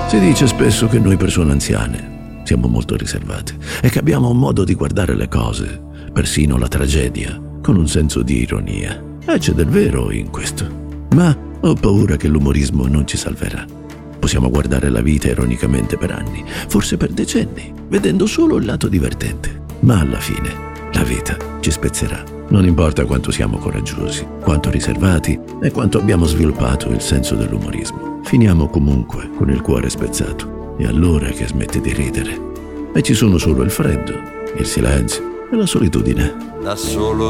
Si dice spesso che noi persone anziane siamo molto riservate e che abbiamo un modo di guardare le cose, persino la tragedia, con un senso di ironia. E c'è del vero in questo. Ma ho paura che l'umorismo non ci salverà. Possiamo guardare la vita ironicamente per anni, forse per decenni, vedendo solo il lato divertente. Ma alla fine la vita ci spezzerà. Non importa quanto siamo coraggiosi, quanto riservati e quanto abbiamo sviluppato il senso dell'umorismo. Finiamo comunque con il cuore spezzato. E allora che smette di ridere. E ci sono solo il freddo, il silenzio e la solitudine. Da solo